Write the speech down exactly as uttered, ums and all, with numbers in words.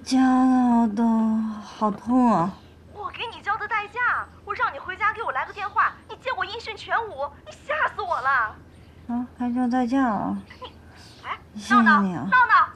家啊，都好痛啊！ 我给你交的代价，我让你回家给我来个电话，你结果音讯全无，你吓死我了！ 啊，还交代价啊！ 你，哎， 谢谢闹闹， 你啊！ 闹闹。